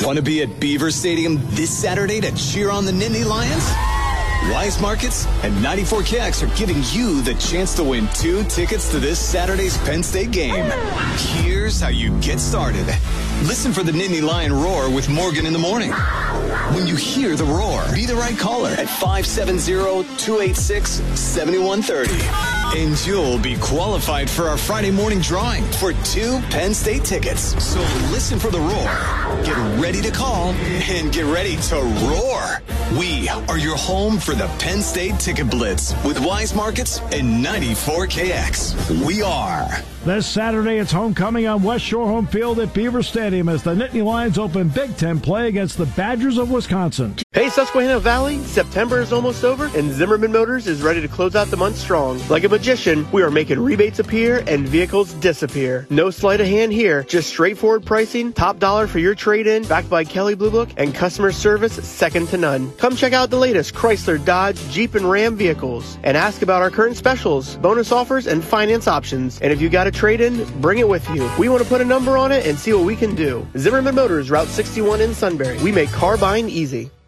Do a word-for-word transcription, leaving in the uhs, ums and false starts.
Want to be at Beaver Stadium this Saturday to cheer on the Nittany Lions? Wise Markets and ninety-four K X are giving you the chance to win two tickets to this Saturday's Penn State game. Here's how you get started. Listen for the Nittany Lion Roar with Morgan in the morning. When you hear the roar, be the right caller at five seven zero, two eight six, seven one three zero. And you'll be qualified for our Friday morning drawing for two Penn State tickets. So listen for the roar, get ready to call, and get ready to roar. We are your home for the Penn State Ticket Blitz with Wise Markets and ninety-four K X. We are. This Saturday, it's homecoming on West Shore Home Field at Beaver Stadium as the Nittany Lions open Big Ten play against the Badgers of Wisconsin. Hey, Susquehanna Valley, September is almost over, and Zimmerman Motors is ready to close out the month strong. Like a magician, we are making rebates appear and vehicles disappear. No sleight of hand here, just straightforward pricing, top dollar for your trade-in, backed by Kelly Blue Book, and customer service second to none. Come check out the latest Chrysler, Dodge, Jeep, and Ram vehicles, and ask about our current specials, bonus offers, and finance options. And if you got a trade-in, bring it with you. We want to put a number on it and see what we can do. Zimmerman Motors, Route sixty-one in Sunbury. We make car buying easy.